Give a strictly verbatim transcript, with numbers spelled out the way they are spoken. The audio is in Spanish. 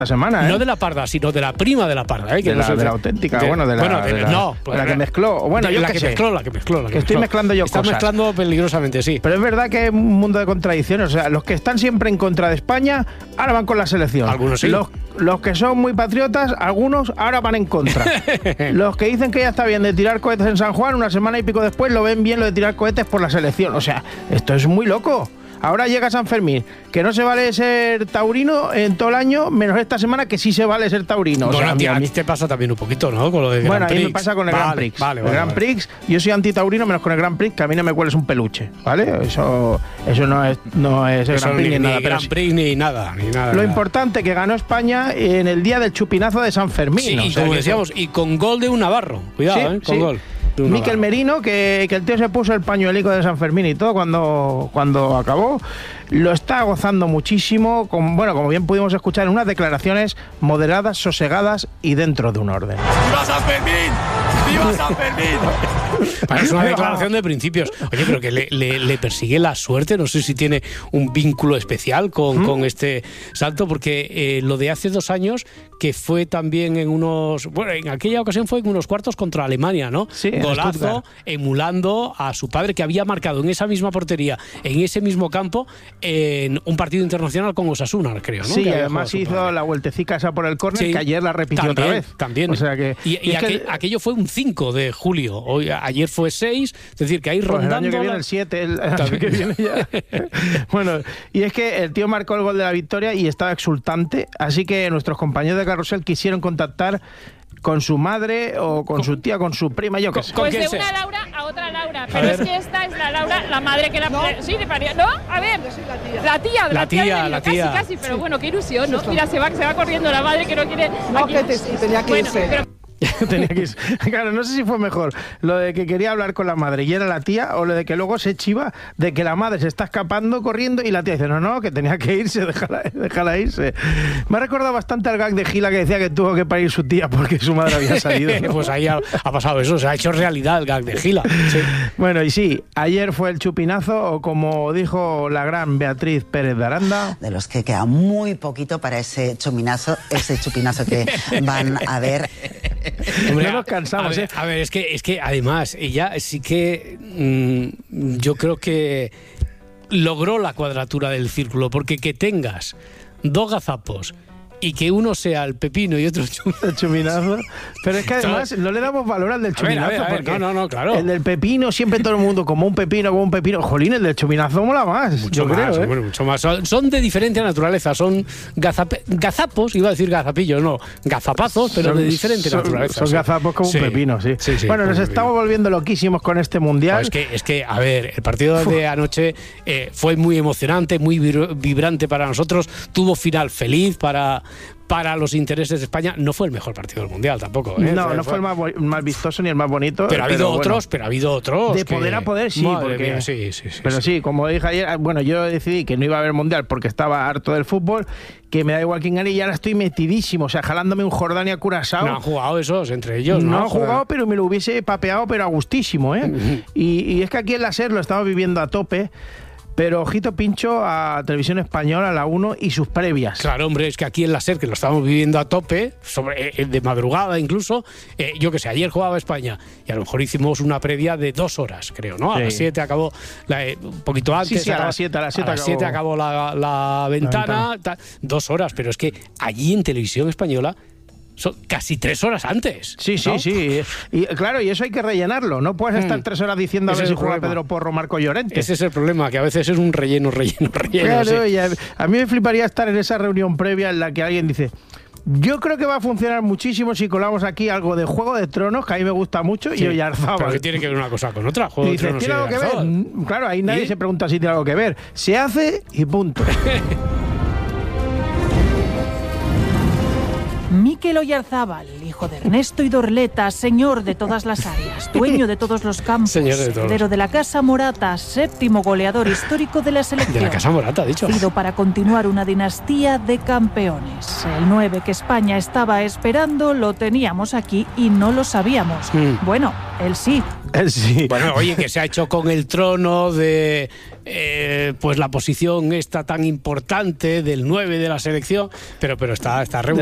semana, ¿eh? No de la parda, sino de la prima de la parda, ¿eh? Que de, no la, sé, de la auténtica, de, bueno, de la, bueno, de, de la, no, de la que mezcló, bueno, de, yo la que, que sé, mezcló, la que mezcló, la que, que estoy mezcló. mezclando yo Está cosas. mezclando peligrosamente, sí. Pero es verdad que es un mundo de contradicciones, o sea, los que están siempre en contra de España, ahora van con la selección. Algunos sí. Los, los que son muy patriotas, algunos ahora van en contra. Los que dicen que ya está bien de tirar cohetes en San Juan, una semana y pico después lo ven bien lo de tirar cohetes por la selección. O sea, esto es muy loco. Ahora llega San Fermín, que no se vale ser taurino en todo el año, menos esta semana que sí se vale ser taurino. Bueno, o sea, a, ti, a a mí ti te pasa también un poquito, ¿no? Con lo de bueno, Grand a mí Prix. me pasa con el vale, Grand Prix. Vale, el vale, Grand vale. Prix, yo soy anti-taurino menos con el Grand Prix, que a mí no me cueles un peluche, ¿vale? Eso, eso no es, no es el Eso Grand Prix ni, ni, nada. ni Pero Grand Prix ni nada, ni nada. lo nada. importante que ganó España en el día del chupinazo de San Fermín. Sí, ¿no? y O sea, como que decíamos, y con gol de un Navarro. Cuidado, sí, ¿eh? Con sí. gol. de un Mikel Navarro. Merino, que, que el tío se puso el pañuelico de San Fermín y todo cuando, cuando acabó, lo está gozando muchísimo, con, bueno, como bien pudimos escuchar en unas declaraciones moderadas, sosegadas y dentro de un orden. ¡Viva San Fermín! ¡Viva San Fermín! Bueno, es una declaración de principios. Oye, pero que le, le, le persigue la suerte. No sé si tiene un vínculo especial con, ¿Mm? con este salto, porque eh, lo de hace dos años, que fue también en unos... Bueno, en aquella ocasión fue en unos cuartos contra Alemania, ¿no? Sí, golazo, emulando a su padre, que había marcado en esa misma portería, en ese mismo campo, en un partido internacional con Osasuna, creo, ¿no? Sí, que además hizo padre. la vueltecica esa por el córner, sí, que ayer la repitió también, otra vez. También. O sea que, y y, y aqu que... aquello fue un cinco de julio. Hoy, ayer fue seis, es decir, que ahí pues rondando... el año que viene la... el siete, el año que viene ya. Bueno, y es que el tío marcó el gol de la victoria y estaba exultante, así que nuestros compañeros de Carrusel quisieron contactar con su madre o con, con su tía, con su prima, yo qué sé. Pues de una sea? Laura a otra Laura, pero es que esta es la Laura, la madre que la... ¿No? Sí, de parió. ¿No? A ver, la tía, la, la tía, tía, de la tía. Casi, casi, pero sí. Bueno, qué ilusión, ¿no? Mira, se va, se va corriendo la madre que no quiere... No, aquí. que te, tenía que bueno, irse. Pero... Tenía que ir. Claro, no sé si fue mejor lo de que quería hablar con la madre y era la tía, o lo de que luego se chiva de que la madre se está escapando corriendo y la tía dice, no, no, que tenía que irse, déjala, déjala irse. Me ha recordado bastante al gag de Gila, que decía que tuvo que parir su tía porque su madre había salido, ¿no? Pues ahí ha, ha pasado eso, se ha hecho realidad el gag de Gila. Sí. Bueno, y sí, ayer fue el chupinazo, o como dijo la gran Beatriz Pérez de Aranda, de los que queda muy poquito para ese chupinazo, ese chupinazo que van a ver. Hombre, no nos cansamos, a ver, ¿eh? A ver, es que, es que además ella sí que mmm, yo creo que logró la cuadratura del círculo, porque que tengas dos gazapos y que uno sea el pepino y otro el chupinazo. Pero es que además no le damos valor al del chupinazo. A ver, a ver, a ver, porque no, no, no, claro. El del pepino, siempre todo el mundo como un pepino, como un pepino. Jolín, el del chupinazo mola más. Mucho yo más, creo, ¿eh? bueno, mucho más. Son, son de diferente naturaleza, son gazape, gazapos, iba a decir gazapillos, no, gazapazos, pero son, de diferente son, naturaleza. Son sí. gazapos como sí. un pepino, sí. sí, sí bueno, nos pepino. estamos volviendo loquísimos con este mundial. No, es, que, es que, a ver, el partido de anoche eh, fue muy emocionante, muy vibrante para nosotros, tuvo final feliz para... para los intereses de España. No fue el mejor partido del Mundial tampoco, ¿eh? No, fue, no fue el más, más vistoso ni el más bonito. Pero ha habido pero otros, bueno, pero ha habido otros. de que... poder a poder, sí. Madre porque... mía, sí, sí, sí. Pero sí. sí, como dije ayer, bueno, yo decidí que no iba a haber Mundial porque estaba harto del fútbol, que me da igual quién gane, y ahora estoy metidísimo, o sea, jalándome un Jordania-Curazao. No han jugado esos entre ellos, ¿no? No han jugado, pero me lo hubiese papeado, pero a gustísimo, ¿eh? Uh-huh. y, y es que aquí en la SER lo estamos viviendo a tope. Pero ojito pincho a Televisión Española, la uno y sus previas. Claro, hombre, es que aquí en la SER, que lo estamos viviendo a tope, sobre, eh, de madrugada incluso, eh, yo que sé, ayer jugaba España y a lo mejor hicimos una previa de dos horas, creo, ¿no? A sí. las siete acabó, la, eh, un poquito antes. Sí, sí, acabó, a las siete, a las siete, a las siete acabó, acabó la, la, ventana, la ventana. Ta, dos horas, pero es que allí en Televisión Española son casi tres horas antes. Sí, sí, ¿no? sí. Y claro, y eso hay que rellenarlo. No puedes estar mm. tres horas diciendo a ver si juega Pedro Porro, Marco Llorente. Ese es el problema, que a veces es un relleno, relleno, relleno. Claro, sí. y a, a mí me fliparía estar en esa reunión previa en la que alguien dice: yo creo que va a funcionar muchísimo si colamos aquí algo de Juego de Tronos, que a mí me gusta mucho, sí, y Oyarzábal. Pero que tiene que ver una cosa con otra. Juego y dice, de Tronos ¿tiene algo que ver? Claro, ahí nadie ¿Y? se pregunta si tiene algo que ver. Se hace y punto. Mikel Oyarzábal, hijo de Ernesto Idorleta, señor de todas las áreas, dueño de todos los campos, Señor de todos. heredero de la Casa Morata, séptimo goleador histórico de la selección. De la Casa Morata, ha dicho. Nacido para continuar una dinastía de campeones. El nueve que España estaba esperando lo teníamos aquí y no lo sabíamos. Mm. Bueno, él sí. Él sí. Bueno, oye, que se ha hecho con el trono de eh, pues la posición esta tan importante del nueve de la selección, pero, pero está, está